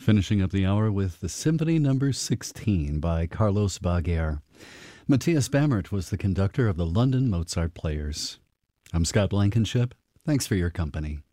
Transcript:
Finishing up the hour with the Symphony Number 16 by Carlos Baguer. Matthias Bammert was the conductor of the London Mozart Players. I'm Scott Blankenship. Thanks for your company.